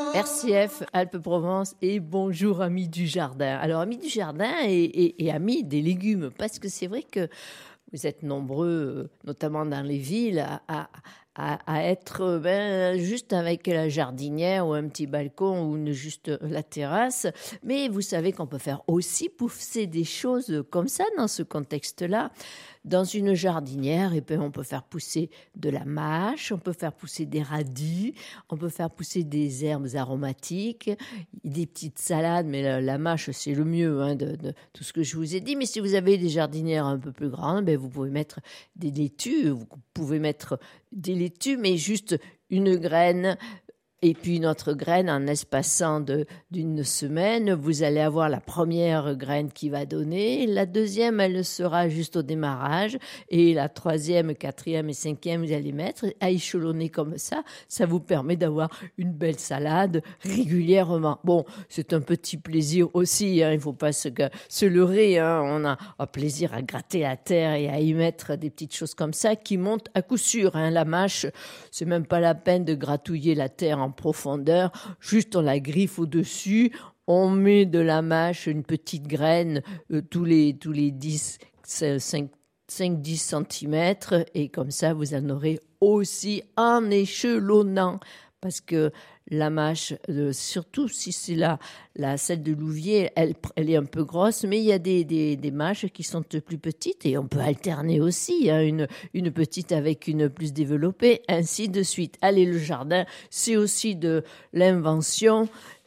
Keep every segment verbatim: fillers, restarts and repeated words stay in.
R C F Alpes-Provence et bonjour amis du jardin. Alors amis du jardin et, et, et amis des légumes, parce que c'est vrai que vous êtes nombreux, notamment dans les villes, à, à, à, à être ben, juste avec la jardinière ou un petit balcon ou une, juste la terrasse. Mais vous savez qu'on peut faire aussi pousser des choses comme ça dans ce contexte-là. Dans une jardinière, et ben, on peut faire pousser de la mâche, on peut faire pousser des radis, on peut faire pousser des herbes aromatiques, des petites salades, mais la, la mâche, c'est le mieux hein, de, de tout ce que je vous ai dit. Mais si vous avez des jardinières un peu plus grandes, ben, vous pouvez mettre des laitues, vous pouvez mettre des laitues, mais juste une graine. Et puis une autre graine, en espaçant de, d'une semaine, vous allez avoir la première graine qui va donner. La deuxième, elle sera juste au démarrage. Et la troisième, quatrième et cinquième, vous allez mettre à échelonner comme ça. Ça vous permet d'avoir une belle salade régulièrement. Bon, c'est un petit plaisir aussi. Hein, il ne faut pas se, se leurrer. Hein. On a un plaisir à gratter la terre et à y mettre des petites choses comme ça qui montent à coup sûr. Hein. La mâche, c'est même pas la peine de gratouiller la terre en profondeur, juste on la griffe au-dessus, on met de la mâche, une petite graine euh, tous les, tous les dix, cinq, dix centimètres et comme ça vous en aurez aussi en échelonnant parce que la mâche, euh, surtout si c'est la, la celle de Louviers, elle, elle est un peu grosse, mais il y a des, des, des mâches qui sont plus petites et on peut alterner aussi, hein, une, une petite avec une plus développée, ainsi de suite. Allez, le jardin, c'est aussi de l'invention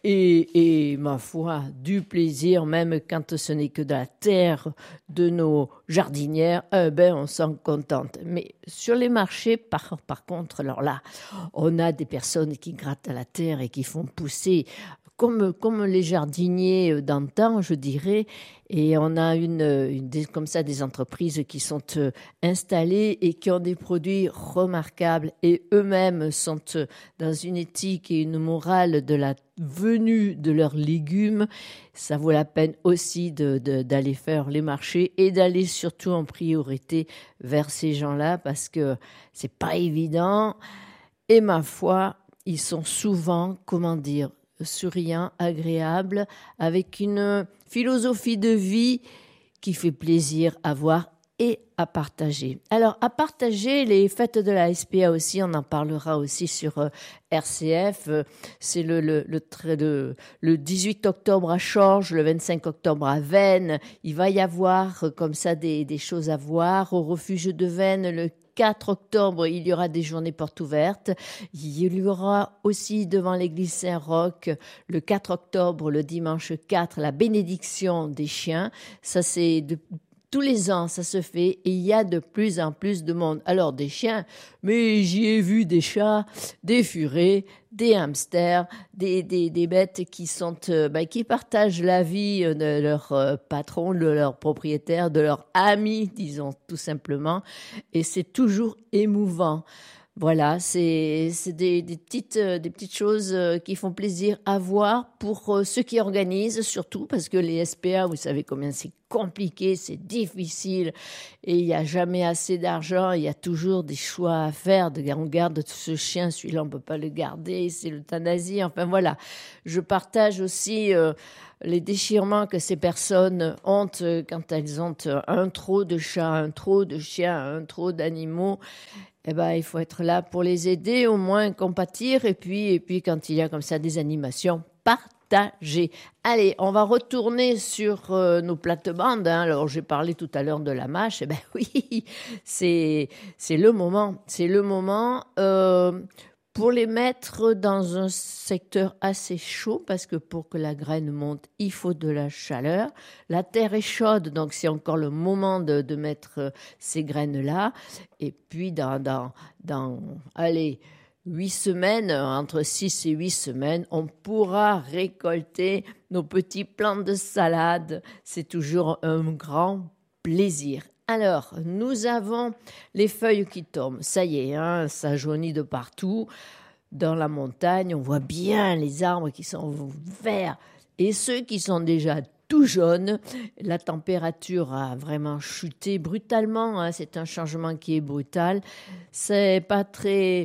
et, et, ma foi, du plaisir, même quand ce n'est que de la terre de nos jardinières, eh ben, on s'en contente. Mais sur les marchés, par, par contre, alors là, on a des personnes qui grattent à la terre et qui font pousser comme, comme les jardiniers d'antan, je dirais. Et on a une, une des, comme ça des entreprises qui sont euh, installées et qui ont des produits remarquables et eux-mêmes sont euh, dans une éthique et une morale de la venue de leurs légumes. Ça vaut la peine aussi de, de, d'aller faire les marchés et d'aller surtout en priorité vers ces gens-là parce que c'est pas évident. Et ma foi, ils sont souvent, comment dire, souriants, agréables, avec une philosophie de vie qui fait plaisir à voir et à partager. Alors, à partager les fêtes de la S P A aussi, on en parlera aussi sur euh, R C F. C'est le, le, le, le, le dix-huit octobre à Chorges, le vingt-cinq octobre à Veynes. Il va y avoir euh, comme ça des, des choses à voir. Au refuge de Veynes, le quatre octobre, il y aura des journées portes ouvertes. Il y aura aussi devant l'église Saint-Roch, le quatre octobre, le dimanche quatre, la bénédiction des chiens. Ça, c'est de tous les ans, ça se fait et il y a de plus en plus de monde. Alors, des chiens, mais j'y ai vu des chats, des furets, des hamsters, des, des, des bêtes qui sont, euh, bah, qui partagent la vie de leur euh, patron, de leur propriétaire, de leur ami, disons tout simplement. Et c'est toujours émouvant. Voilà, c'est, c'est des, des, petites, euh, des petites choses euh, qui font plaisir à voir pour euh, ceux qui organisent, surtout parce que les S P A, vous savez combien c'est compliqué, c'est difficile et il n'y a jamais assez d'argent, il y a toujours des choix à faire, de, on garde ce chien, celui-là on ne peut pas le garder, c'est l'euthanasie, enfin voilà. Je partage aussi euh, les déchirements que ces personnes ont euh, quand elles ont euh, un trop de chats, un trop de chiens, un trop d'animaux. Eh ben, il faut être là pour les aider, au moins compatir. Et puis, et puis quand il y a comme ça des animations, partagées. Allez, on va retourner sur euh, nos plates-bandes. Hein. Alors, j'ai parlé tout à l'heure de la mâche. Eh ben oui, c'est, c'est le moment. C'est le moment. Euh, Pour les mettre dans un secteur assez chaud, parce que pour que la graine monte, il faut de la chaleur. La terre est chaude, donc c'est encore le moment de, de mettre ces graines-là. Et puis, dans, dans, dans allez, huit semaines, entre six et huit semaines, on pourra récolter nos petits plants de salade. C'est toujours un grand plaisir. Alors, nous avons les feuilles qui tombent. Ça y est, hein, ça jaunit de partout. Dans la montagne, on voit bien les arbres qui sont verts. Et ceux qui sont déjà tout jaunes, la température a vraiment chuté brutalement. Hein, c'est un changement qui est brutal. C'est pas très...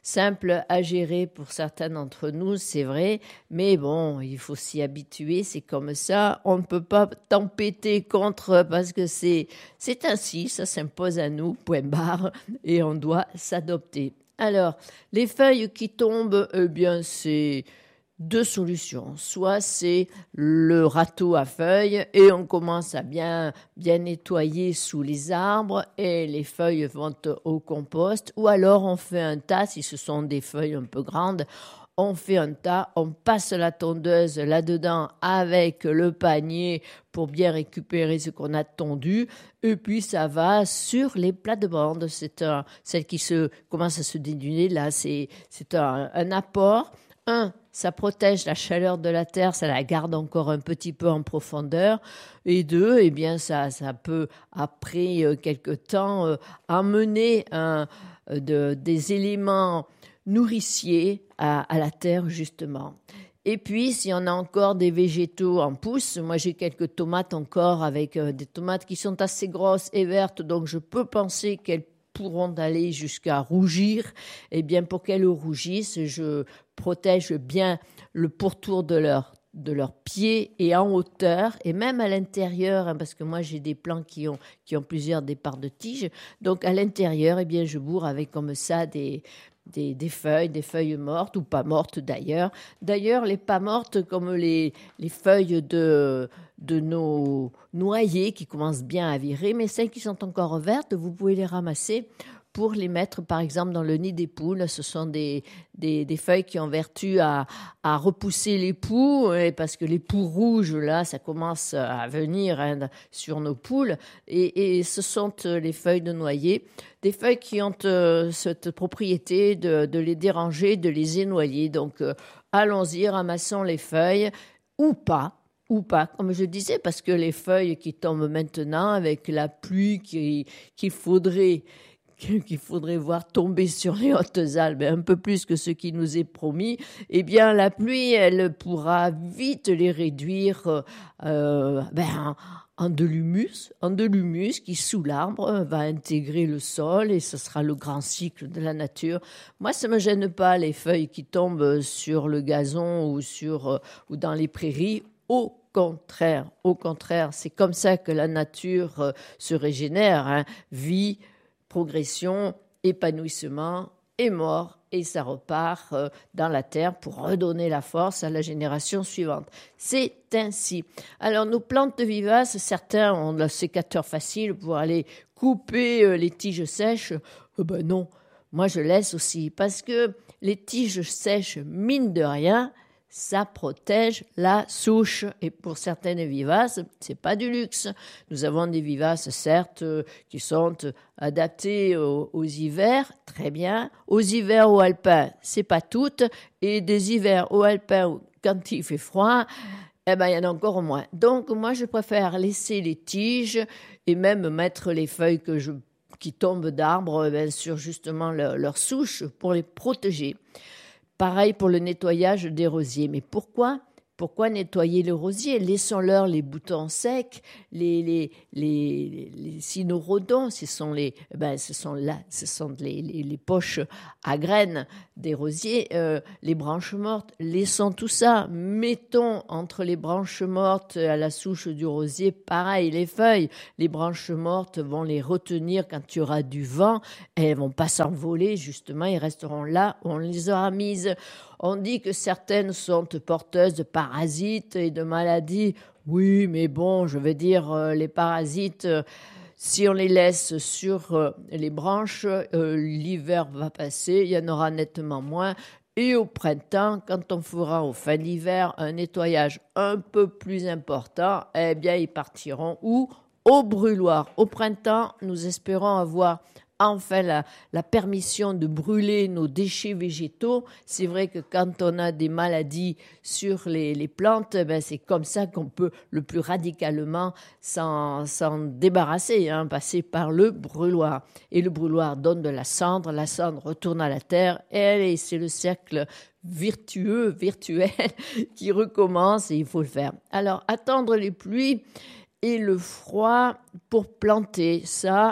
simple à gérer pour certains d'entre nous, c'est vrai, mais bon, il faut s'y habituer, c'est comme ça, on ne peut pas tempêter contre parce que c'est, c'est ainsi, ça s'impose à nous, point barre, et on doit s'adopter. Alors, les feuilles qui tombent, eh bien, c'est deux solutions. Soit c'est le râteau à feuilles et on commence à bien, bien nettoyer sous les arbres et les feuilles vont au compost. Ou alors on fait un tas, si ce sont des feuilles un peu grandes, on fait un tas, on passe la tondeuse là-dedans avec le panier pour bien récupérer ce qu'on a tondu. Et puis ça va sur les plates-bandes. C'est un, celle qui se, commence à se dénuder là, c'est, c'est un, un apport. Un, ça protège la chaleur de la terre, ça la garde encore un petit peu en profondeur. Et deux, eh bien, ça, ça peut, après euh, quelque temps, euh, amener un, de, des éléments nourriciers à, à la terre, justement. Et puis, si on a encore des végétaux en pousse, moi j'ai quelques tomates encore avec euh, des tomates qui sont assez grosses et vertes, donc je peux penser qu'elles pourront aller jusqu'à rougir. Eh bien, pour qu'elles rougissent, je protège bien le pourtour de leur de leurs pieds et en hauteur et même à l'intérieur, hein, parce que moi j'ai des plants qui ont qui ont plusieurs départs de tiges. Donc à l'intérieur, eh bien je bourre avec comme ça des Des, des feuilles, des feuilles mortes ou pas mortes d'ailleurs. D'ailleurs, les pas mortes, comme les, les feuilles de, de nos noyers qui commencent bien à virer, mais celles qui sont encore vertes, vous pouvez les ramasser pour les mettre par exemple dans le nid des poules. Ce sont des, des, des feuilles qui ont vertu à, à repousser les poux, et parce que les poux rouges, là, ça commence à venir hein, sur nos poules, et, et ce sont les feuilles de noyer, des feuilles qui ont euh, cette propriété de, de les déranger, de les énoyer. Donc euh, allons-y, ramassons les feuilles, ou pas, ou pas, comme je disais, parce que les feuilles qui tombent maintenant avec la pluie qui, qu'il faudrait qu'il faudrait voir tomber sur les Hautes-Alpes, un peu plus que ce qui nous est promis, eh bien la pluie, elle pourra vite les réduire euh, ben, en de l'humus, en de l'humus qui, sous l'arbre, va intégrer le sol et ce sera le grand cycle de la nature. Moi, ça ne me gêne pas les feuilles qui tombent sur le gazon ou, sur, ou dans les prairies. Au contraire, au contraire, c'est comme ça que la nature se régénère, hein. Vie, progression, épanouissement et mort, et ça repart euh, dans la terre pour redonner la force à la génération suivante. C'est ainsi. Alors, nos plantes vivaces, certains ont le sécateur facile pour aller couper euh, les tiges sèches. Euh, ben non, moi je laisse aussi, parce que les tiges sèches, mine de rien, ça protège la souche. Et pour certaines vivaces, c'est pas du luxe. Nous avons des vivaces, certes, qui sont adaptées aux, aux hivers, très bien. Aux hivers aux alpins, c'est pas toutes. Et des hivers aux alpins, quand il fait froid, eh ben, il y en a encore moins. Donc, moi, je préfère laisser les tiges et même mettre les feuilles que je, qui tombent d'arbres ben, sur justement leur, leur souche pour les protéger. Pareil pour le nettoyage des rosiers. Mais pourquoi, pourquoi nettoyer les rosiers? Laissons-leur les boutons secs, les, les, les, les cynorrhodons, ce sont, les, ben, ce sont, là, ce sont les, les, les poches à graines des rosiers, euh, les branches mortes. Laissons tout ça. Mettons entre les branches mortes à la souche du rosier, pareil, les feuilles. Les branches mortes vont les retenir quand il y aura du vent. Et elles ne vont pas s'envoler, justement. Ils resteront là où on les aura mises. On dit que certaines sont porteuses de parasites et de maladies. Oui, mais bon, je veux dire, euh, les parasites, euh, si on les laisse sur euh, les branches, euh, l'hiver va passer, il y en aura nettement moins. Et au printemps, quand on fera au fin d'hiver un nettoyage un peu plus important, eh bien, ils partiront où? Au brûloir. Au printemps, nous espérons avoir enfin la, la permission de brûler nos déchets végétaux. C'est vrai que quand on a des maladies sur les, les plantes, ben c'est comme ça qu'on peut le plus radicalement s'en, s'en débarrasser, hein, passer par le brûloir. Et le brûloir donne de la cendre, la cendre retourne à la terre, et allez, c'est le cercle virtueux, virtuel qui recommence et il faut le faire. Alors, attendre les pluies et le froid pour planter, ça...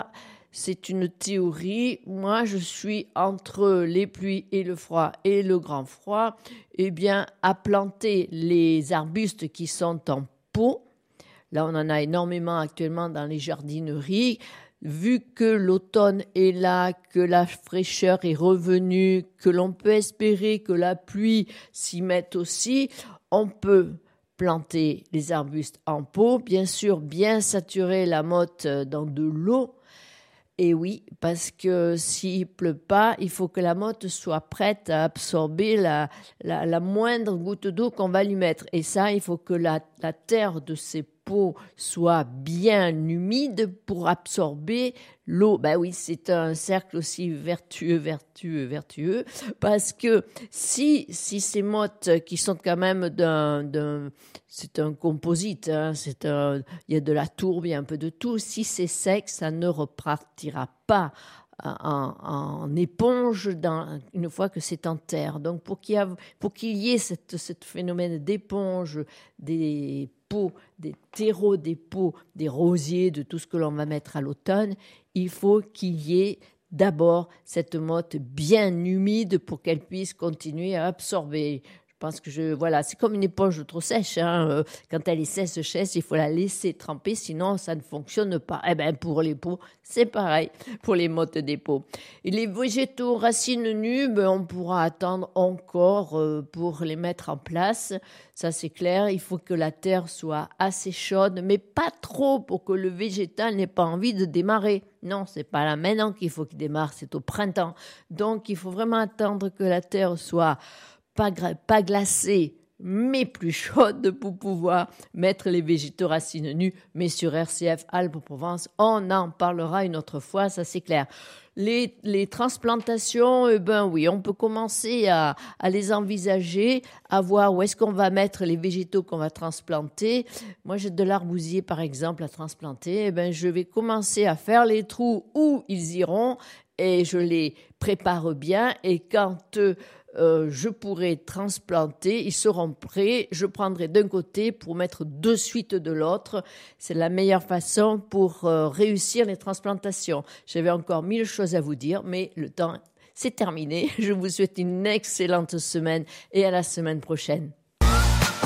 c'est une théorie. Moi, je suis entre les pluies et le froid et le grand froid. Eh bien, à planter les arbustes qui sont en pot. Là, on en a énormément actuellement dans les jardineries. Vu que l'automne est là, que la fraîcheur est revenue, que l'on peut espérer que la pluie s'y mette aussi, on peut planter les arbustes en pot. Bien sûr, bien saturer la motte dans de l'eau. Et oui, parce que s'il pleut pas, il faut que la motte soit prête à absorber la, la, la moindre goutte d'eau qu'on va lui mettre. Et ça, il faut que la, la terre de ces pots soit bien humide pour absorber l'eau. Ben oui, c'est un cercle aussi vertueux, vertueux, vertueux. Parce que si, si ces mottes qui sont quand même d'un, d'un c'est un composite, hein, c'est un, il y a de la tourbe, il y a un peu de tout. Si c'est sec, ça ne repartira pas en, en éponge dans, une fois que c'est en terre. Donc, pour qu'il y, a, pour qu'il y ait cette, ce phénomène d'éponge des pots, des terreaux des pots, des rosiers, de tout ce que l'on va mettre à l'automne, il faut qu'il y ait d'abord cette motte bien humide pour qu'elle puisse continuer à absorber. Je pense que je, voilà, c'est comme une éponge trop sèche. Hein. Quand elle est sèche, sèche, il faut la laisser tremper, sinon ça ne fonctionne pas. Eh bien, pour les pots, c'est pareil, pour les mottes des pots. Et les végétaux racines nues, ben, on pourra attendre encore euh, pour les mettre en place. Ça, c'est clair. Il faut que la terre soit assez chaude, mais pas trop pour que le végétal n'ait pas envie de démarrer. Non, c'est pas là maintenant qu'il faut qu'il démarre, c'est au printemps. Donc, il faut vraiment attendre que la terre soit Pas, gra- pas glacée, mais plus chaude pour pouvoir mettre les végétaux racines nues. Mais sur R C F Alpes-Provence, on en parlera une autre fois, ça c'est clair. Les, les transplantations, eh ben oui, on peut commencer à, à les envisager, à voir où est-ce qu'on va mettre les végétaux qu'on va transplanter. Moi, j'ai de l'arbousier, par exemple, à transplanter. Eh ben, je vais commencer à faire les trous où ils iront et je les prépare bien. Et quand euh, Euh, je pourrai transplanter, ils seront prêts, je prendrai d'un côté pour mettre de suite de l'autre. C'est la meilleure façon pour euh, réussir les transplantations. J'avais encore mille choses à vous dire, mais le temps, c'est terminé. Je vous souhaite une excellente semaine et à la semaine prochaine.